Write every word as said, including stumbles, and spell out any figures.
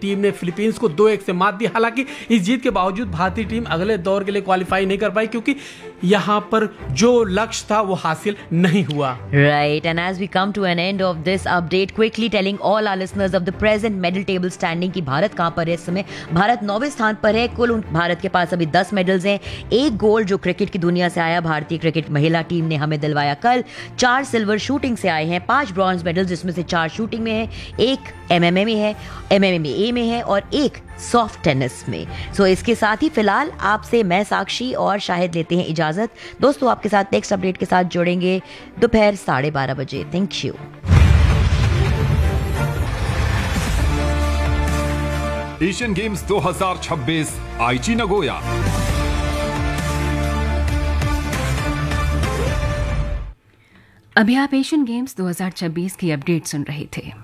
Team ने Philippines को दो एक से मात दी। हालांकि इस जीत के बावजूद भारतीय टीम अगले दौर के लिए क्वालिफाई नहीं कर पाई क्योंकि यहाँ पर जो लक्ष्य था वो हासिल नहीं हुआ। Right, and as we come to an end of this update, quickly telling all our listeners of the present medal table standing कि भारत कहाँ पर है इस समय। भारत नौवें स्थान पर है। कुल भारत के पास अभी दस मेडल्स हैं। एक गोल्ड जो क्रिकेट की दुनिया से आया, भारतीय क्रिकेट महिला टीम ने हमें दिलवाया कल। चार सिल्वर शूटिंग से आए हैं, पांच ब्रॉन्ज मेडल्स जिसमें से चार शूटिंग में है, एक एमएमए में है, एमएमए में है और एक सॉफ्ट टेनिस में। सो so, इसके साथ ही फिलहाल आपसे मैं साक्षी और शाहिद लेते हैं इजाजत। दोस्तों आपके साथ नेक्स्ट अपडेट के साथ जुड़ेंगे दोपहर साढ़े बारह बजे। Thank you. एशियन गेम्स दो हज़ार छब्बीस आईची नगोया। अभी आप एशियन गेम्स दो हज़ार छब्बीस की अपडेट सुन रहे थे।